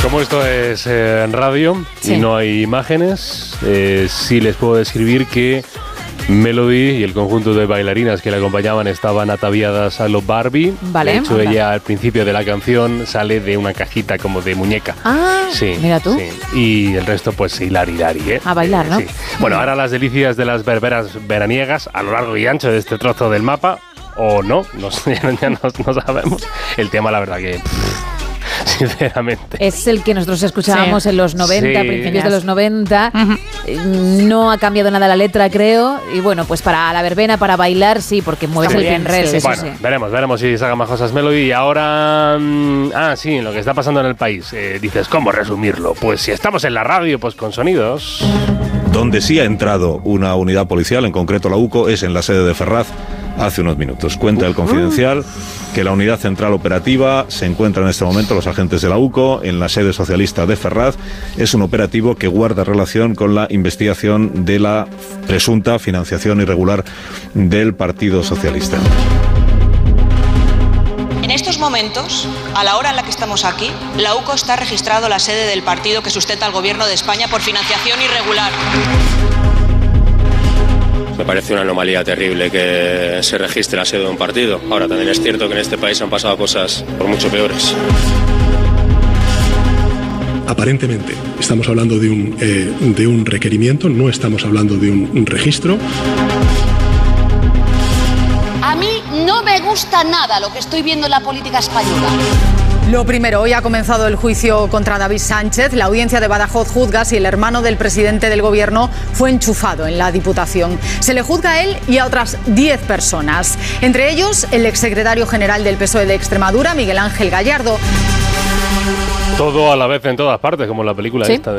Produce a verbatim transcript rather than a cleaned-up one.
como esto es eh, en radio sí. y no hay imágenes, eh, sí les puedo describir que Melody y el conjunto de bailarinas que la acompañaban estaban ataviadas a lo Barbie. Vale. De hecho, Hola. ella al principio de la canción sale de una cajita como de muñeca. Ah, sí, mira tú. Sí. Y el resto, pues, hilari, hilari, ¿eh? A bailar, ¿no? Sí. Bueno, ahora las delicias de las berberas veraniegas a lo largo y ancho de este trozo del mapa, o no, no, ya no, no sabemos. El tema, la verdad que... Pff, sinceramente. Es el que nosotros escuchábamos sí. en los noventa, sí. principios de los noventa. Uh-huh. No ha cambiado nada la letra, creo. Y bueno, pues para la verbena, para bailar, sí, porque mueves sí. el pinrel, sí, eso bueno, sí. veremos, veremos si saca más cosas Melody. Y ahora... Mmm, ah, sí, lo que está pasando en el país. Eh, dices, ¿cómo resumirlo? Pues si estamos en la radio, pues con sonidos... Donde sí ha entrado una unidad policial, en concreto la U C O, es en la sede de Ferraz hace unos minutos. Cuenta el Confidencial que la unidad central operativa se encuentra en este momento, los agentes de la U C O, en la sede socialista de Ferraz. Es un operativo que guarda relación con la investigación de la presunta financiación irregular del Partido Socialista. En estos momentos, a la hora en la que estamos aquí, la U C O está registrado la sede del partido que sustenta al gobierno de España por financiación irregular. Me parece una anomalía terrible que se registre la sede de un partido. Ahora, también es cierto que en este país han pasado cosas por mucho peores. Aparentemente estamos hablando de un, eh, de un requerimiento, no estamos hablando de un, un registro. A mí no me gusta nada lo que estoy viendo en la política española. Lo primero, hoy ha comenzado el juicio contra David Sánchez. La audiencia de Badajoz juzga si el hermano del presidente del gobierno fue enchufado en la Diputación. Se le juzga a él y a otras diez personas. Entre ellos, el exsecretario general del P S O E de Extremadura, Miguel Ángel Gallardo. Todo a la vez en todas partes, como la película ¿Sí? esta.